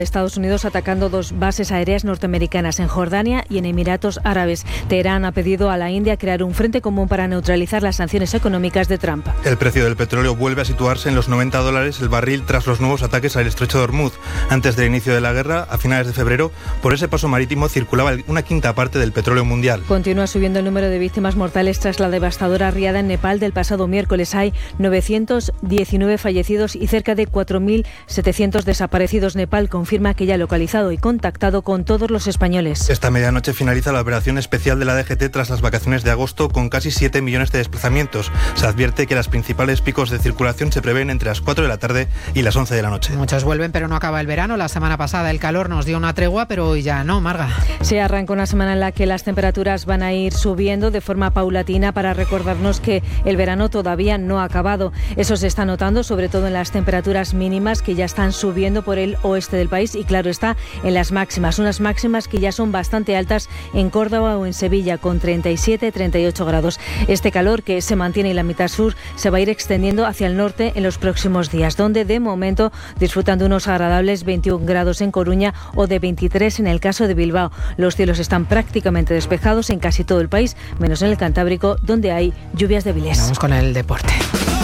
Estados Unidos atacando 2 bases aéreas norteamericanas en Jordania y en Emiratos Árabes. Teherán ha pedido a la India crear un frente común para neutralizar las sanciones económicas de Trump. El precio del petróleo vuelve a situarse en los $90 el barril tras los nuevos ataques al estrecho de Hormuz. Antes del inicio de la guerra, a finales de febrero, por ese paso marítimo circulaba una quinta parte del petróleo mundial. Continúa subiendo el número de víctimas mortales tras la devastadora riada en Nepal del pasado miércoles. Hay 919 fallecidos y cerca de 4.700 desaparecidos. Nepal confirma que ya ha localizado y contactado con todos los españoles. Esta medianoche finaliza la operación especial de la DGT tras las vacaciones de agosto con casi 7 millones de desplazamientos. Se advierte que los principales picos de circulación se prevén entre las 4 de la tarde y las 11 de la noche. Muchos vuelven, pero no acaba el verano. La semana pasada el calor nos dio una tregua, pero hoy ya no, Marga. Se arranca una semana en la que las temperaturas van a ir subiendo de forma paulatina para recordarnos que el verano todavía no ha acabado. Eso se está notando sobre todo en las temperaturas mínimas que ya están subiendo por el oeste del país y claro está en las máximas, unas máximas que ya son bastante altas en Córdoba o en Sevilla con 37-38 grados. Este calor que se mantiene en la mitad sur se va a ir extendiendo hacia el norte en los próximos días, donde de momento disfrutan de unos agradables 21 grados en Coruña o de 23 en el caso de Bilbao. Los cielos están prácticamente despejados en casi todo el país, menos en el Cantábrico, donde hay lluvias débiles. Vamos con el deporte.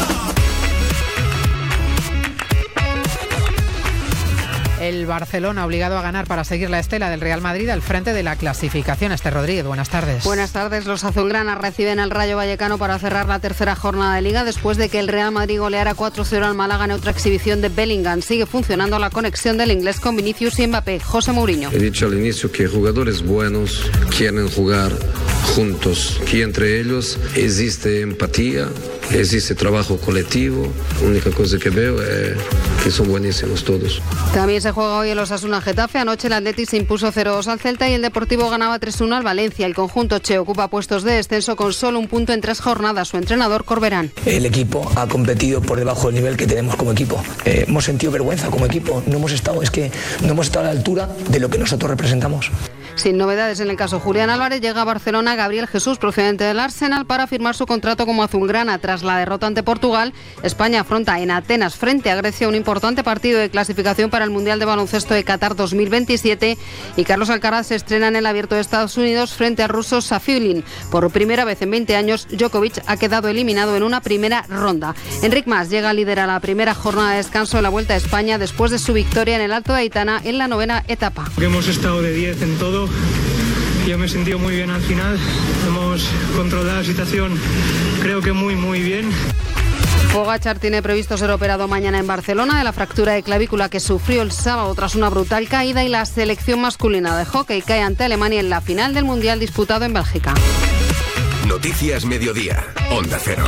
El Barcelona obligado a ganar para seguir la estela del Real Madrid al frente de la clasificación. Esther Rodríguez, buenas tardes. Buenas tardes. Los azulgranas reciben al Rayo Vallecano para cerrar la tercera jornada de Liga después de que el Real Madrid goleara 4-0 al Málaga en otra exhibición de Bellingham. Sigue funcionando la conexión del inglés con Vinicius y Mbappé. José Mourinho. He dicho al inicio que jugadores buenos quieren jugar juntos, que entre ellos existe empatía, existe trabajo colectivo. La única cosa que veo es que son buenísimos todos. También se juega hoy el Osasuna Getafe. Anoche el Athletic se impuso 0-2 al Celta y el Deportivo ganaba 3-1 al Valencia. El conjunto che ocupa puestos de descenso con solo un punto en 3 jornadas. Su entrenador, Corberán. El equipo ha competido por debajo del nivel que tenemos como equipo. Hemos sentido vergüenza como equipo. No hemos estado a la altura de lo que nosotros representamos. Sin novedades en el caso Julián Álvarez, llega a Barcelona Gabriel Jesús, procedente del Arsenal, para firmar su contrato como azulgrana. Tras la derrota ante Portugal, España afronta en Atenas frente a Grecia un importante partido de clasificación para el Mundial de Baloncesto de Qatar 2027 y Carlos Alcaraz se estrena en el Abierto de Estados Unidos frente al ruso Safiullin. Por primera vez en 20 años, Djokovic ha quedado eliminado en una primera ronda. Enric Mas llega a liderar la primera jornada de descanso de la Vuelta a España después de su victoria en el Alto de Aitana en la 9ª etapa. Hemos estado de 10 en todo. Yo me he sentido muy bien al final. Hemos controlado la situación, creo que muy bien. Pogačar tiene previsto ser operado mañana en Barcelona de la fractura de clavícula que sufrió el sábado tras una brutal caída, y la selección masculina de hockey cae ante Alemania en la final del Mundial disputado en Bélgica. Noticias Mediodía, Onda Cero.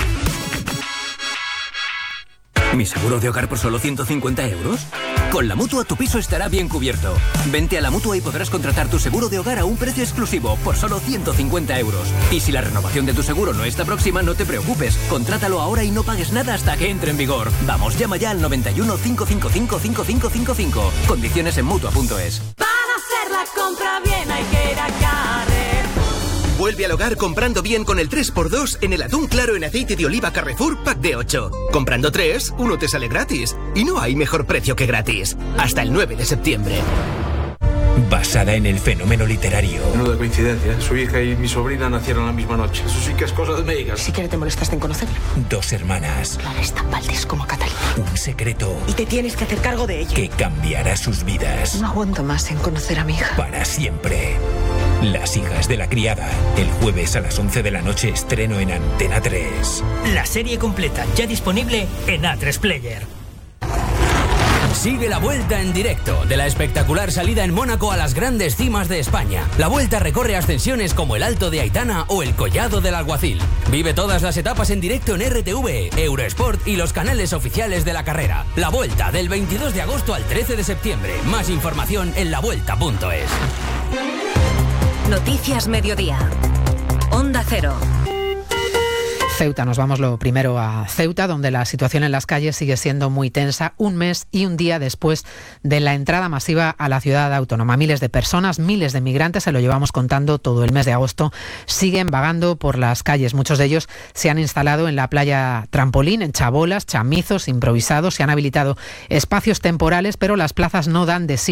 ¿Mi seguro de hogar por solo 150 euros? Con la Mutua tu piso estará bien cubierto. Vente a la Mutua y podrás contratar tu seguro de hogar a un precio exclusivo por solo 150 euros. Y si la renovación de tu seguro no está próxima, no te preocupes. Contrátalo ahora y no pagues nada hasta que entre en vigor. Vamos, llama ya al 91 555 5555. Condiciones en Mutua.es. Para hacer la compra bien hay que ir a Carrefour. Vuelve al hogar comprando bien con el 3x2 en el atún claro en aceite de oliva Carrefour Pack de 8. Comprando 3, uno te sale gratis. Y no hay mejor precio que gratis. Hasta el 9 de septiembre. Basada en el fenómeno literario. Menuda coincidencia. Su hija y mi sobrina nacieron la misma noche. Eso sí que es cosa de médicas. Si siquiera te molestaste en conocerla. 2 hermanas. Clara es tan Valdés como Catalina. Un secreto. Y te tienes que hacer cargo de ella. Que cambiará sus vidas. No aguanto más en conocer a mi hija. Para siempre. Las hijas de la criada. El jueves a las 11 de la noche estreno en Antena 3. La serie completa ya disponible en A3 Player. Sigue la Vuelta en directo de la espectacular salida en Mónaco a las grandes cimas de España. La Vuelta recorre ascensiones como el Alto de Aitana o el Collado del Alguacil. Vive todas las etapas en directo en RTV, Eurosport y los canales oficiales de la carrera. La Vuelta del 22 de agosto al 13 de septiembre. Más información en lavuelta.es. Noticias Mediodía. Onda Cero. Ceuta. Nos vamos lo primero a Ceuta, donde la situación en las calles sigue siendo muy tensa, un mes y un día después de la entrada masiva a la ciudad autónoma. Miles de personas, miles de migrantes, se lo llevamos contando todo el mes de agosto, siguen vagando por las calles. Muchos de ellos se han instalado en la playa Trampolín, en chabolas, chamizos improvisados, se han habilitado espacios temporales, pero las plazas no dan de sí